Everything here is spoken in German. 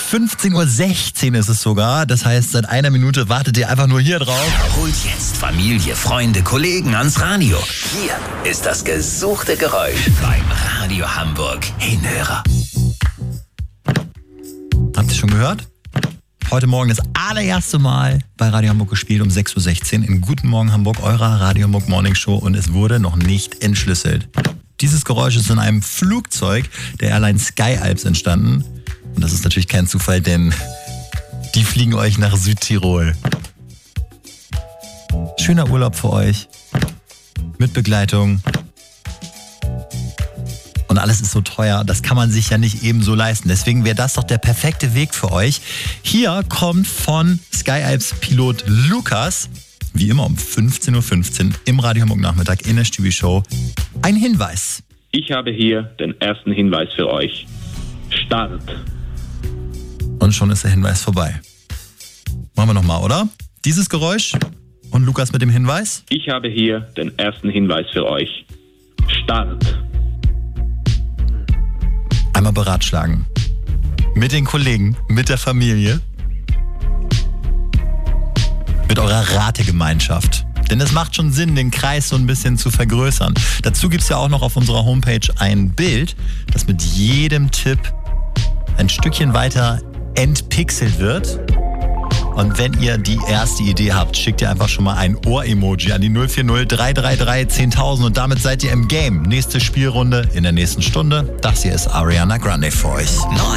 15:16 Uhr ist es sogar. Das heißt, seit einer Minute wartet ihr einfach nur hier drauf. Holt jetzt Familie, Freunde, Kollegen ans Radio. Hier ist das gesuchte Geräusch beim Radio Hamburg Hinhörer. Habt ihr schon gehört? Heute Morgen das allererste Mal bei Radio Hamburg gespielt um 6:16 Uhr in Guten Morgen Hamburg, eurer Radio Hamburg Morning Show, und es wurde noch nicht entschlüsselt. Dieses Geräusch ist in einem Flugzeug der Airline Sky Alps entstanden. Und das ist natürlich kein Zufall, denn die fliegen euch nach Südtirol. Schöner Urlaub für euch. Mit Begleitung. Und alles ist so teuer, das kann man sich ja nicht eben so leisten. Deswegen wäre das doch der perfekte Weg für euch. Hier kommt von Sky Alps Pilot Lukas, wie immer um 15:15 Uhr im Radio Hamburg Nachmittag in der Stübi-Show, ein Hinweis. Ich habe hier den ersten Hinweis für euch. Start. Und schon ist der Hinweis vorbei. Machen wir nochmal, oder? Dieses Geräusch und Lukas mit dem Hinweis. Ich habe hier den ersten Hinweis für euch. Start. Einmal beratschlagen. Mit den Kollegen, mit der Familie, mit eurer Rategemeinschaft. Denn es macht schon Sinn, den Kreis so ein bisschen zu vergrößern. Dazu gibt es ja auch noch auf unserer Homepage ein Bild, das mit jedem Tipp ein Stückchen weiter entpixelt wird. Und wenn ihr die erste Idee habt, schickt ihr einfach schon mal ein Ohr-Emoji an die 040 333 10.000 und damit seid ihr im Game. Nächste Spielrunde in der nächsten Stunde. Das hier ist Ariana Grande für euch.